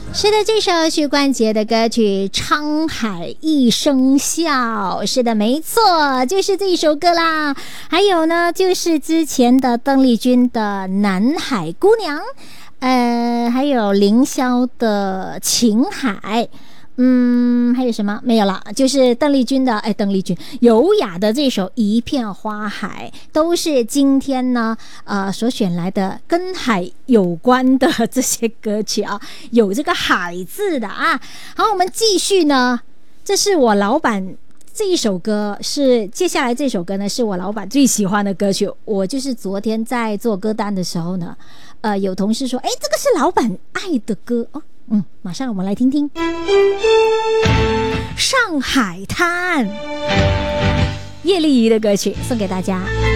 是的，这首许冠杰的歌曲《沧海一声笑》，是的，没错，就是这一首歌啦。还有呢，就是之前的邓丽君的《南海姑娘》，还有凌霄的《情海》。还有什么没有了？就是邓丽君优雅的这首《一片花海》，都是今天呢所选来的跟海有关的这些歌曲啊，有这个海字的啊。好，我们继续呢，这是我老板。这一首歌是接下来这首歌呢，是我老板最喜欢的歌曲。我就是昨天在做歌单的时候呢，有同事说，这个是老板爱的歌哦。马上我们来听听上海滩，叶丽仪的歌曲送给大家。